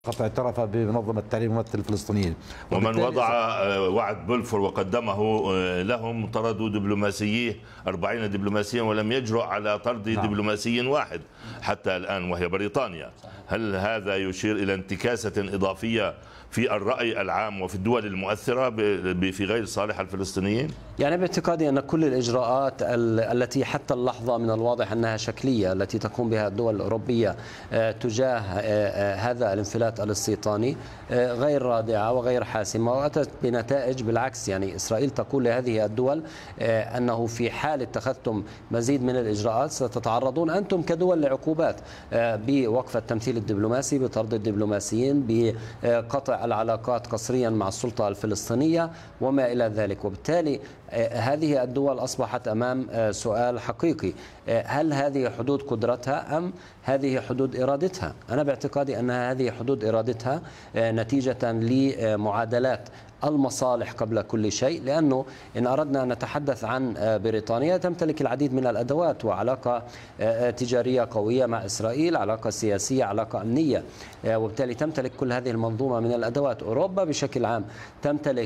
قد اعترف بمنظمة التحرير ممثل الفلسطينيين، ومن وضع وعد بلفور وقدمه لهم طردوا دبلوماسييه 40 دبلوماسيا ولم يجرؤ على طرد دبلوماسي واحد حتى الآن وهي بريطانيا. هل هذا يشير إلى انتكاسة إضافية في الرأي العام وفي الدول المؤثرة في غير صالح الفلسطينيين؟ يعني باعتقادي أن كل الإجراءات التي حتى اللحظة من الواضح أنها شكلية التي تقوم بها الدول الأوروبية تجاه هذا الانفلات الاستيطاني غير رادعة وغير حاسمة، وأتت بنتائج بالعكس. يعني إسرائيل تقول لهذه الدول أنه في حال اتخذتم مزيد من الإجراءات ستتعرضون أنتم كدول لعقوبات بوقف التمثيل الدبلوماسي، بطرد الدبلوماسيين، بقطع العلاقات قسريا مع السلطة الفلسطينية وما إلى ذلك. وبالتالي هذه الدول أصبحت أمام سؤال حقيقي: هل هذه حدود قدرتها أم هذه حدود إرادتها؟ أنا باعتقادي أن هذه حدود إرادتها نتيجة لمعادلات المصالح قبل كل شيء، لأنه إن أردنا أن نتحدث عن بريطانيا تمتلك العديد من الأدوات وعلاقة تجارية قوية مع إسرائيل، علاقة سياسية، علاقة أمنية، وبالتالي تمتلك كل هذه المنظومة من الأدوات. أوروبا بشكل عام تمتلك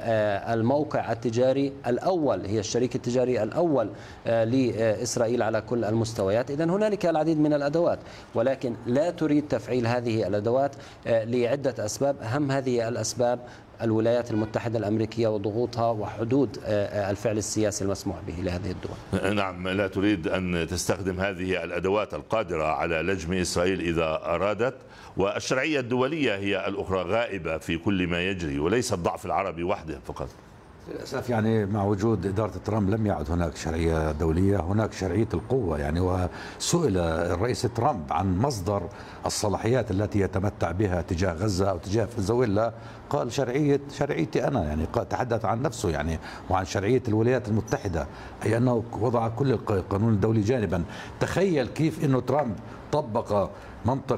الموقع التجاري الأول، هي الشريك التجاري الأول لإسرائيل على كل المستويات. إذن هنالك العديد من الأدوات، ولكن لا تريد تفعيل هذه الأدوات لعدة أسباب. أهم هذه الأسباب الولايات المتحدة الأمريكية وضغوطها وحدود الفعل السياسي المسموح به لهذه الدول. نعم، لا تريد أن تستخدم هذه الأدوات القادرة على لجم إسرائيل إذا أرادت، والشرعية الدولية هي الأخرى غائبة في كل ما يجري وليس الضعف العربي وحده فقط. للأسف يعني مع وجود إدارة ترامب لم يعد هناك شرعية دولية، هناك شرعية القوة. يعني وسئل الرئيس ترامب عن مصدر الصلاحيات التي يتمتع بها تجاه غزة أو تجاه فنزويلا، قال شرعيتي أنا. يعني تحدث عن نفسه يعني وعن شرعية الولايات المتحدة، أي أنه وضع كل القانون الدولي جانبا. تخيل كيف أنه ترامب طبق منطق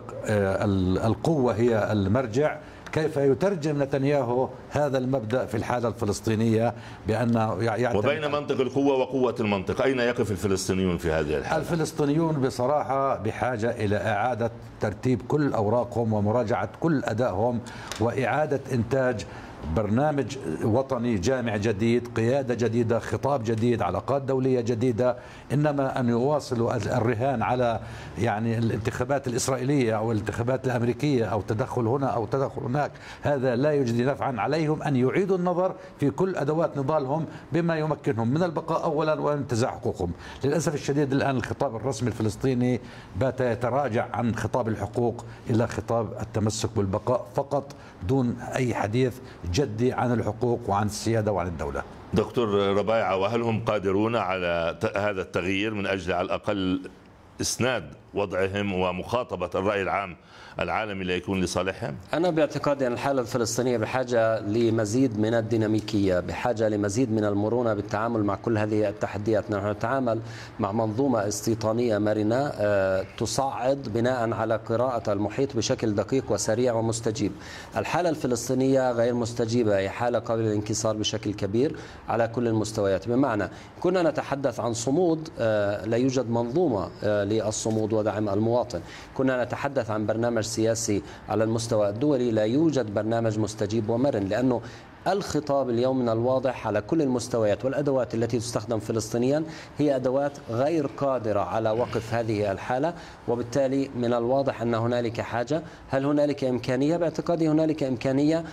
القوة هي المرجع، كيف يترجم نتنياهو هذا المبدأ في الحالة الفلسطينية بأنه وبين منطق القوة وقوة المنطق أين يقف الفلسطينيون في هذه الحالة؟ الفلسطينيون بصراحة بحاجة إلى إعادة ترتيب كل أوراقهم ومراجعة كل أدائهم وإعادة إنتاج برنامج وطني جامع جديد، قيادة جديدة، خطاب جديد، علاقات دولية جديدة. إنما أن يواصلوا الرهان على يعني الانتخابات الإسرائيلية أو الانتخابات الأمريكية أو تدخل هنا أو تدخل هناك، هذا لا يجدي نفعا. عليهم أن يعيدوا النظر في كل أدوات نضالهم بما يمكنهم من البقاء أولا وانتزاع حقوقهم. للأسف الشديد الآن الخطاب الرسمي الفلسطيني بات يتراجع عن خطاب الحقوق إلى خطاب التمسك بالبقاء فقط، دون أي حديث جدي عن الحقوق وعن السيادة وعن الدولة. دكتور ربيعة، وهل هم قادرون على هذا التغيير من أجل على الأقل إسناد وضعهم ومخاطبة الرأي العام العالمي ليكون لصالحهم؟ أنا باعتقادي أن الحالة الفلسطينية بحاجة لمزيد من الديناميكية، بحاجة لمزيد من المرونة بالتعامل مع كل هذه التحديات. نحن نتعامل مع منظومة استيطانية مرنة تصعد بناء على قراءة المحيط بشكل دقيق وسريع ومستجيب. الحالة الفلسطينية غير مستجيبة، هي حالة قابلة للانكسار بشكل كبير على كل المستويات. بمعنى كنا نتحدث عن صمود، لا يوجد منظومة للصمود ودعم المواطن. كنا نتحدث عن برنامج سياسي على المستوى الدولي، لا يوجد برنامج مستجيب ومرن، لأنه الخطاب اليوم من الواضح على كل المستويات والأدوات التي تستخدم فلسطينيا هي أدوات غير قادرة على وقف هذه الحالة. وبالتالي من الواضح أن هنالك حاجة. هل هنالك إمكانية؟ باعتقادي هنالك إمكانية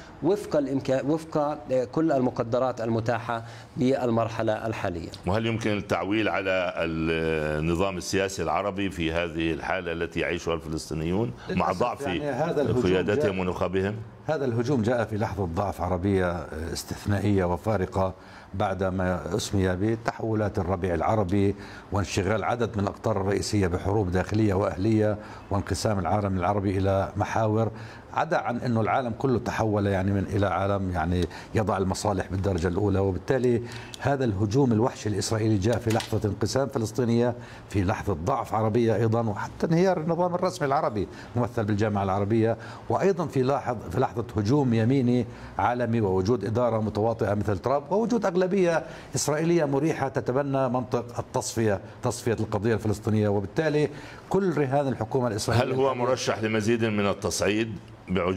وفق كل المقدرات المتاحة بالمرحلة الحالية. وهل يمكن التعويل على النظام السياسي العربي في هذه الحالة التي يعيشها الفلسطينيون مع ضعف قيادتهم ونخبهم؟ هذا الهجوم جاء في لحظة ضعف عربية استثنائية وفارقة بعدما أسمي بتحولات الربيع العربي وانشغال عدد من الأقطار الرئيسية بحروب داخلية وأهلية وانقسام العالم العربي إلى محاور، عدا عن أنه العالم كله تحول يعني إلى عالم يعني يضع المصالح بالدرجة الأولى. وبالتالي هذا الهجوم الوحشي الإسرائيلي جاء في لحظة انقسام فلسطينية، في لحظة ضعف عربية أيضا، وحتى انهيار النظام الرسمي العربي ممثل بالجامعة العربية، وأيضا في لحظة هجوم يميني عالمي ووجود إدارة متواطئة مثل ترامب ووجود أغلبية إسرائيلية مريحة تتبنى منطق تصفية القضية الفلسطينية. وبالتالي كل رهان الحكومة الإسرائيلية. هل هو مرشح لمزيد من التصعيد بعجوبة